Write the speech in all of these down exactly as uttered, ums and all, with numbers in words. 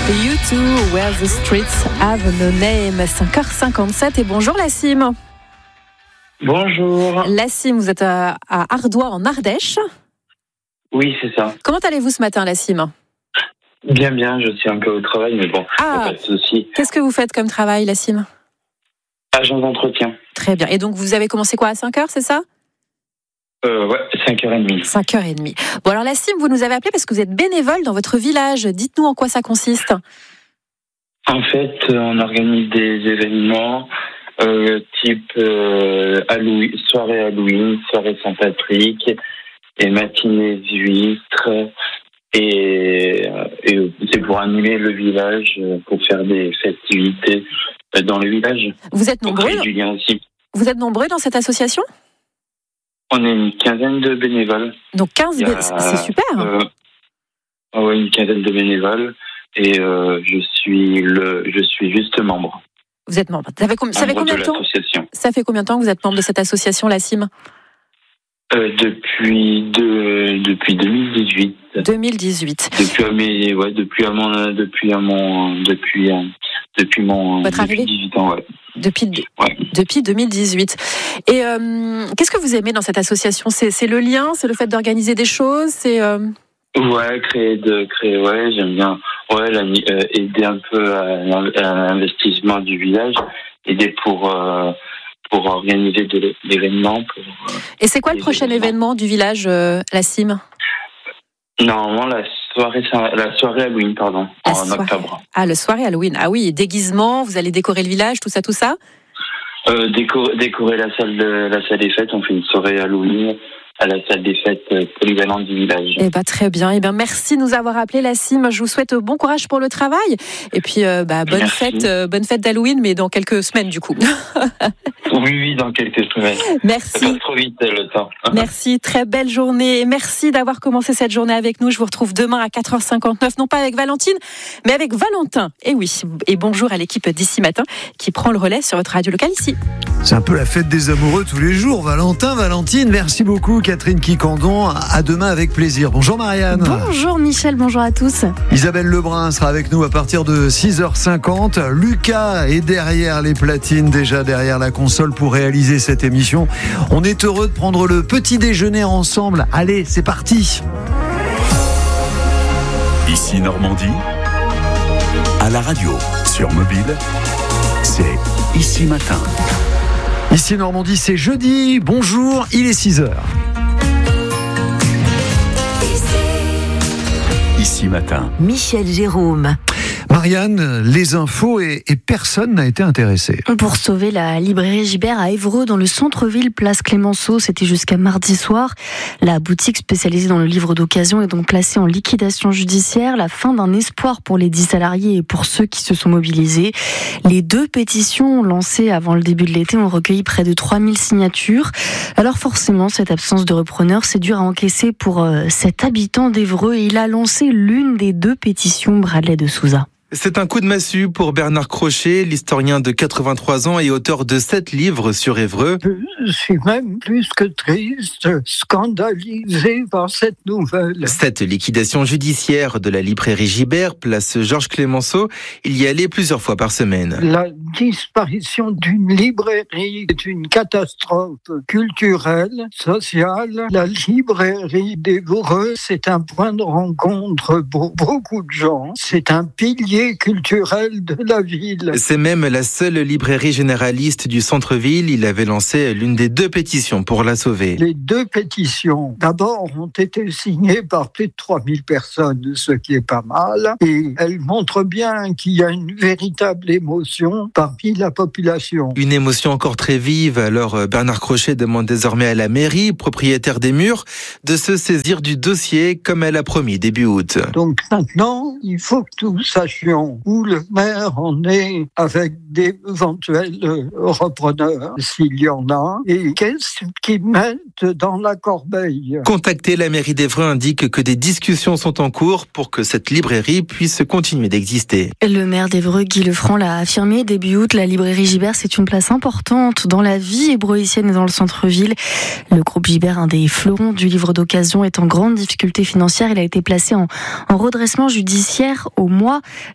You Too, Where the Streets Have No Name, cinq heures cinquante-sept. Et bonjour Lassim. Bonjour. Lassim, vous êtes à, à Ardoix en Ardèche. Oui, c'est ça. Comment allez-vous ce matin, Lassim? Bien, bien, je suis un peu au travail, mais bon, ah, pas de souci. Qu'est-ce que vous faites comme travail, Lassim? Agent d'entretien. Très bien. Et donc, vous avez commencé quoi, à cinq heures, c'est ça? Euh, ouais, cinq heures trente. cinq heures trente. Bon, alors Lassim, vous nous avez appelé parce que vous êtes bénévole dans votre village. Dites-nous en quoi ça consiste. En fait, on organise des événements euh, type euh, Halloween, soirée Halloween, soirée Saint-Patrick, et matinée d'huîtres. Et, et c'est pour animer le village, pour faire des festivités dans le village. Vous êtes nombreux du lien aussi. Vous êtes nombreux dans cette association? On est une quinzaine de bénévoles. Donc quinze, a, c'est super. Euh, oui, une quinzaine de bénévoles. Et euh, je suis le, je suis juste membre. Vous êtes membre. Ça fait, com- ça fait combien de, de temps Ça fait combien de temps que vous êtes membre de cette association, Lassim? Euh, depuis de, depuis deux mille dix-huit. deux mille dix-huit. Depuis à mes, ouais, depuis à mon, depuis à mon, depuis, depuis mon, votre depuis arrivée dix-huit ans, ouais. Depuis, ouais. depuis deux mille dix-huit. Et euh, qu'est-ce que vous aimez dans cette association? C'est, c'est le lien, c'est le fait d'organiser des choses, c'est. Euh... Ouais, créer de, créer, ouais, j'aime bien. Ouais, la, euh, aider un peu à, à l'investissement du village, aider pour. Euh, pour organiser de l'événement. Pour, euh, Et c'est quoi le prochain événements. événement du village, euh, Lassim? Normalement, la soirée, la soirée Halloween, pardon, la en soirée. octobre. Ah, la soirée Halloween. Ah oui, déguisement, vous allez décorer le village, tout ça, tout ça euh, décorer, décorer la salle, de, la salle des fêtes, on fait une soirée Halloween à la salle des fêtes polyvalente du village. Eh ben, très bien. Eh ben, merci de nous avoir appelé, Lassim. Je vous souhaite bon courage pour le travail. Et puis, euh, bah, bonne merci. fête, euh, bonne fête d'Halloween, mais dans quelques semaines, du coup. Oui, oui, dans quelques semaines. Merci. Ça passe trop vite, le temps. Merci, très belle journée. Merci d'avoir commencé cette journée avec nous. Je vous retrouve demain à quatre heures cinquante-neuf, non pas avec Valentine, mais avec Valentin. Et oui, et bonjour à l'équipe d'Ici Matin qui prend le relais sur votre radio locale ici. C'est un peu la fête des amoureux tous les jours. Valentin, Valentine, merci beaucoup. Catherine Quicandon, à demain avec plaisir. Bonjour Marianne. Bonjour Michel, bonjour à tous. Isabelle Lebrun sera avec nous à partir de six heures cinquante. Lucas est derrière les platines, déjà derrière la console pour réaliser cette émission. On est heureux de prendre le petit déjeuner ensemble. Allez, c'est parti. Ici Normandie, à la radio, sur mobile, c'est Ici Matin. Ici Normandie, c'est jeudi. Bonjour, il est six heures. Ici Matin. Michel Jérôme. Marianne, les infos et, et personne n'a été intéressé. Pour sauver la librairie Gibert à Évreux, dans le centre-ville, place Clémenceau, c'était jusqu'à mardi soir. La boutique spécialisée dans le livre d'occasion est donc placée en liquidation judiciaire. La fin d'un espoir pour les dix salariés et pour ceux qui se sont mobilisés. Les deux pétitions lancées avant le début de l'été ont recueilli près de trois mille signatures. Alors forcément, cette absence de repreneur, c'est dur à encaisser pour euh, cet habitant d'Évreux. Et il a lancé l'une des deux pétitions, Bradley de Souza. C'est un coup de massue pour Bernard Crochet, l'historien de quatre-vingt-trois ans et auteur de sept livres sur Évreux. Je suis même plus que triste, scandalisé par cette nouvelle. Cette liquidation judiciaire de la librairie Gibert, place Georges Clémenceau, il y allait plusieurs fois par semaine. La disparition d'une librairie est une catastrophe culturelle, sociale. La librairie d'Évreux, c'est un point de rencontre pour beaucoup de gens. C'est un pilier culturel de la ville. C'est même la seule librairie généraliste du centre-ville. Il avait lancé l'une des deux pétitions pour la sauver. Les deux pétitions, d'abord, ont été signées par plus de trois mille personnes, ce qui est pas mal. Et elles montrent bien qu'il y a une véritable émotion parmi la population. Une émotion encore très vive. Alors Bernard Crochet demande désormais à la mairie, propriétaire des murs, de se saisir du dossier comme elle a promis début août. Donc maintenant, il faut que nous sachions où le maire en est avec d'éventuels repreneurs, s'il y en a, et qu'est-ce qu'ils mettent dans la corbeille. Contacter la mairie d'Évreux indique que des discussions sont en cours pour que cette librairie puisse continuer d'exister. Le maire d'Évreux, Guy Lefranc, l'a affirmé début août, la librairie Gibert, c'est une place importante dans la vie hébroïcienne et dans le centre-ville. Le groupe Gibert, un des fleurons du livre d'occasion, est en grande difficulté financière. Il a été placé en, en redressement judiciaire au mois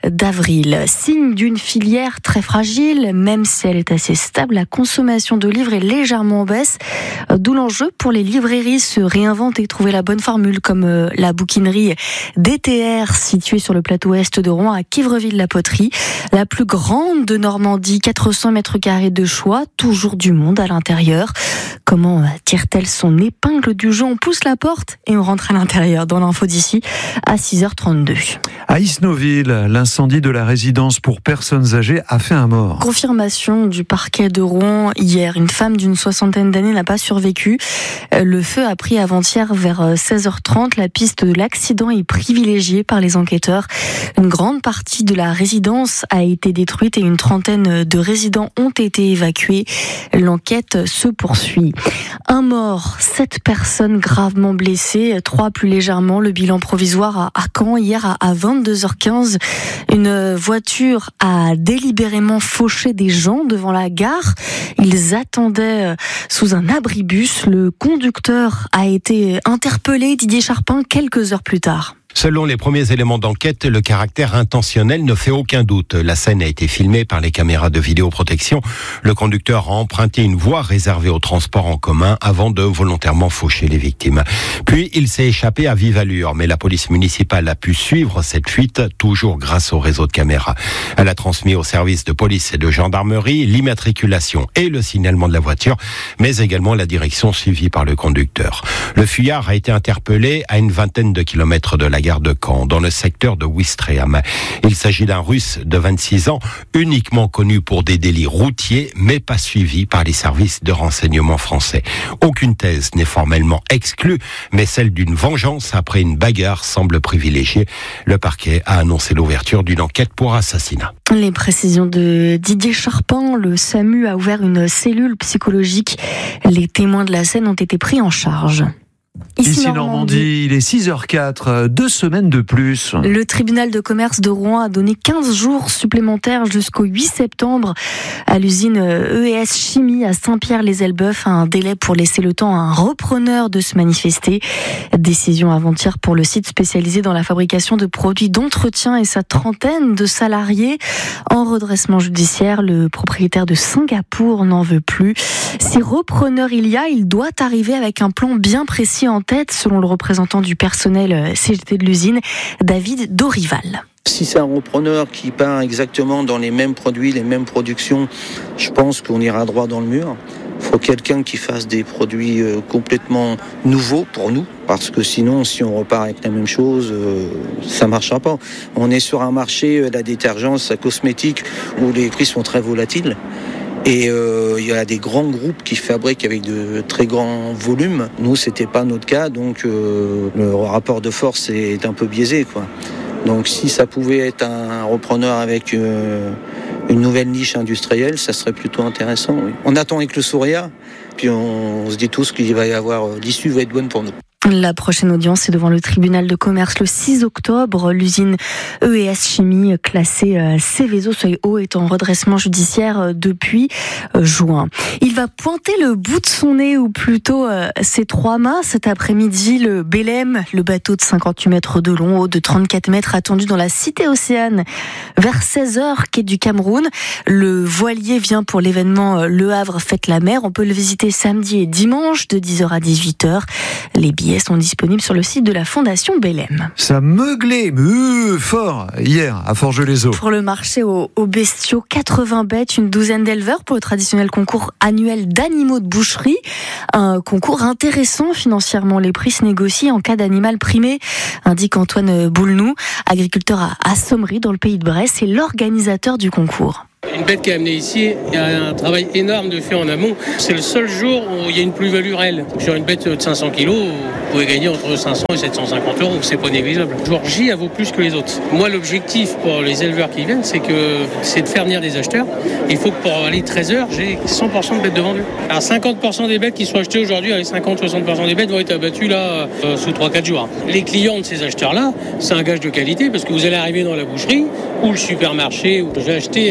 d'avril. Signe d'une filière très fragile, même si elle est assez stable, la consommation de livres est légèrement en baisse, d'où l'enjeu pour les librairies se réinventer et trouver la bonne formule, comme la bouquinerie D T R située sur le plateau est de Rouen à Quivreville-la-Poterie, la plus grande de Normandie, quatre cents mètres carrés de choix, toujours du monde à l'intérieur. Comment tire-t-elle son épingle du jeu? On pousse la porte et on rentre à l'intérieur dans l'info d'ici à six heures trente-deux. À Isnoville, l'incendie de la résidence pour personnes âgées a fait un mort. Confirmation du parquet de Rouen hier. Une femme d'une soixantaine d'années n'a pas survécu. Le feu a pris avant-hier vers seize heures trente. La piste de l'accident est privilégiée par les enquêteurs. Une grande partie de la résidence a été détruite et une trentaine de résidents ont été évacués. L'enquête se poursuit. Un mort, sept personnes gravement blessées, trois plus légèrement. Le bilan provisoire à Caen hier à vingt-deux heures quinze. Une voiture a délibérément fauché des gens devant la gare. Ils attendaient sous un abribus. Le conducteur a été interpellé, Didier Charpin, quelques heures plus tard. Selon les premiers éléments d'enquête, le caractère intentionnel ne fait aucun doute. La scène a été filmée par les caméras de vidéoprotection. Le conducteur a emprunté une voie réservée au transport en commun avant de volontairement faucher les victimes. Puis il s'est échappé à vive allure, mais la police municipale a pu suivre cette fuite, toujours grâce au réseau de caméras. Elle a transmis aux services de police et de gendarmerie l'immatriculation et le signalement de la voiture, mais également la direction suivie par le conducteur. Le fuyard a été interpellé à une vingtaine de kilomètres de la gare de Caen, dans le secteur de Ouistreham. Il s'agit d'un Russe de vingt-six ans, uniquement connu pour des délits routiers, mais pas suivi par les services de renseignement français. Aucune thèse n'est formellement exclue, mais celle d'une vengeance après une bagarre semble privilégiée. Le parquet a annoncé l'ouverture d'une enquête pour assassinat. Les précisions de Didier Charpin, le SAMU a ouvert une cellule psychologique. Les témoins de la scène ont été pris en charge. Ici, Ici Normandie. Normandie, il est six heures quatre, deux semaines de plus. Le tribunal de commerce de Rouen a donné quinze jours supplémentaires jusqu'au huit septembre à l'usine E E S Chimie à Saint-Pierre-les-Elbeuf, un délai pour laisser le temps à un repreneur de se manifester. Décision avant-hier pour le site spécialisé dans la fabrication de produits d'entretien et sa trentaine de salariés. En redressement judiciaire, le propriétaire de Singapour n'en veut plus. Si repreneur il y a, il doit arriver avec un plan bien précis en tête, selon le représentant du personnel C G T de l'usine, David Dorival. Si c'est un repreneur qui part exactement dans les mêmes produits, les mêmes productions, je pense qu'on ira droit dans le mur. Il faut quelqu'un qui fasse des produits complètement nouveaux pour nous, parce que sinon, si on repart avec la même chose, ça ne marchera pas. On est sur un marché, la détergence, la cosmétique, où les prix sont très volatiles. Et euh, il y a des grands groupes qui fabriquent avec de très grands volumes. Nous, c'était pas notre cas, donc euh, le rapport de force est un peu biaisé, quoi. Donc si ça pouvait être un repreneur avec euh, une nouvelle niche industrielle, ça serait plutôt intéressant. Oui. On attend avec le sourire, puis on, on se dit tous qu'il va y avoir, l'issue va être bonne pour nous. La prochaine audience est devant le tribunal de commerce le six octobre. L'usine E E S Chimie, classée Céveso seuil haut, est en redressement judiciaire depuis juin. Il va pointer le bout de son nez, ou plutôt ses trois mâts, cet après-midi. Le Belém, le bateau de cinquante-huit mètres de long, haut de trente-quatre mètres, attendu dans la cité Océane vers seize heures, quai du Cameroun. Le voilier vient pour l'événement Le Havre Fête la Mer. On peut le visiter samedi et dimanche de dix heures à dix-huit heures. Les billets sont disponibles sur le site de la Fondation Belém. Ça meuglait euh, fort hier à Forges-les-Eaux. Pour le marché aux, aux bestiaux, quatre-vingts bêtes, une douzaine d'éleveurs pour le traditionnel concours annuel d'animaux de boucherie. Un concours intéressant financièrement. Les prix se négocient en cas d'animal primé, indique Antoine Boulnou, agriculteur à, à Sommery dans le pays de Bresse et l'organisateur du concours. Une bête qui est amenée ici, il y a un travail énorme de fait en amont. C'est le seul jour où il y a une plus-value réelle. Sur une bête de cinq cents kilos, vous pouvez gagner entre cinq cents et sept cent cinquante euros, c'est pas négligeable. Le jour J, elle vaut plus que les autres. Moi, l'objectif pour les éleveurs qui viennent, c'est que c'est de faire venir des acheteurs. Il faut que pour aller treize heures, j'ai cent pour cent de bêtes de vendues. Alors cinquante pour cent des bêtes qui sont achetées aujourd'hui, les cinquante à soixante pour cent des bêtes vont être abattues là euh, sous trois à quatre jours. Les clients de ces acheteurs-là, c'est un gage de qualité parce que vous allez arriver dans la boucherie ou le supermarché. Où j'ai acheté un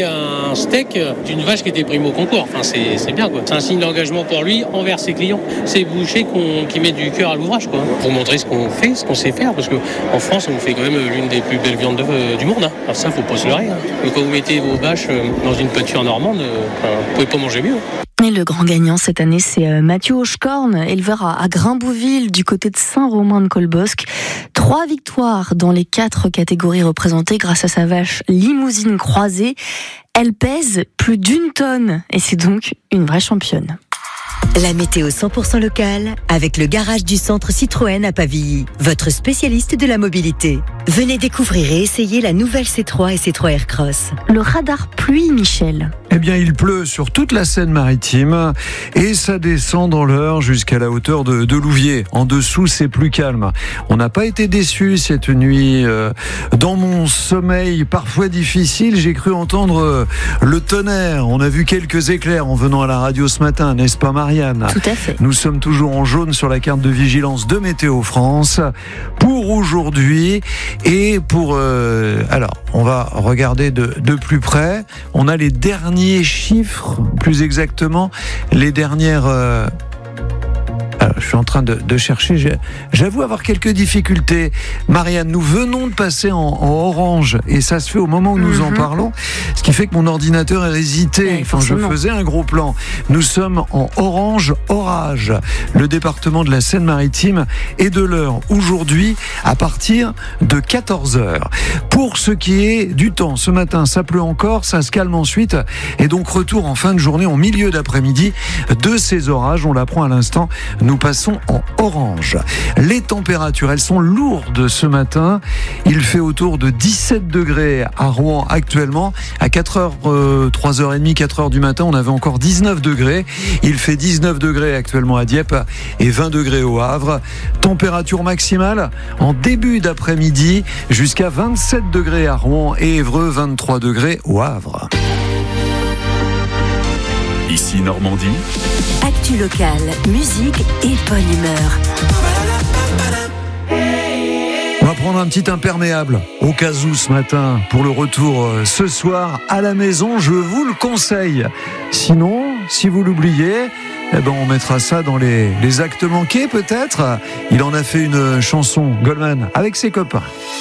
un steak d'une vache qui était primée au concours. Enfin, c'est, c'est bien, quoi. C'est un signe d'engagement pour lui envers ses clients. C'est boucher qu'on, qui met du cœur à l'ouvrage, quoi. Pour montrer ce qu'on fait, ce qu'on sait faire. Parce qu'en France, on fait quand même l'une des plus belles viandes de, euh, du monde. Hein. Alors ça, faut pas se leurrer. Hein. Quand vous mettez vos vaches dans une pâture normande, euh, enfin, vous pouvez pas manger mieux. Et le grand gagnant cette année, c'est Mathieu Hochkorn, éleveur à Grimbouville, du côté de Saint-Romain-de-Colbosc. Trois victoires dans les quatre catégories représentées grâce à sa vache limousine croisée. Elle pèse plus d'une tonne et c'est donc une vraie championne. La météo cent pour cent locale avec le garage du centre Citroën à Pavilly, votre spécialiste de la mobilité. Venez découvrir et essayer la nouvelle C trois et C trois Aircross. Le radar pluie, Michel. Eh bien, il pleut sur toute la Seine-Maritime et ça descend dans l'heure jusqu'à la hauteur de, de Louviers. En dessous, c'est plus calme. On n'a pas été déçus cette nuit. Euh, dans mon sommeil parfois difficile, j'ai cru entendre euh, le tonnerre. On a vu quelques éclairs en venant à la radio ce matin, n'est-ce pas, Marianne ? Tout à fait. Nous sommes toujours en jaune sur la carte de vigilance de Météo France pour aujourd'hui et pour... Euh, alors, on va regarder de, de plus près. On a les derniers chiffres, plus exactement, les dernières... Euh, alors, je suis en train de, de chercher, j'avoue avoir quelques difficultés. Marianne, nous venons de passer en, en orange et ça se fait au moment où nous mm-hmm. en parlons, ce qui fait que mon ordinateur est hésité. Ouais, enfin, je faisais un gros plan. Nous sommes en orange orage, le département de la Seine-Maritime et de l'heure aujourd'hui à partir de quatorze heures. Pour ce qui est du temps, ce matin, ça pleut encore, ça se calme ensuite et donc retour en fin de journée, en milieu d'après-midi, de ces orages. On l'apprend à l'instant. Nous passons en orange. Les températures, elles sont lourdes ce matin. Il fait autour de dix-sept degrés à Rouen actuellement. À quatre heures, euh, trois heures trente, quatre heures du matin, on avait encore dix-neuf degrés. Il fait dix-neuf degrés actuellement à Dieppe et vingt degrés au Havre. Température maximale en début d'après-midi jusqu'à vingt-sept degrés à Rouen et Évreux, vingt-trois degrés au Havre. Ici Normandie. Actu locale, musique et bonne humeur. On va prendre un petit imperméable au cas où ce matin pour le retour ce soir à la maison, je vous le conseille. Sinon, si vous l'oubliez, eh ben on mettra ça dans les, les actes manqués peut-être. Il en a fait une chanson, Goldman, avec ses copains.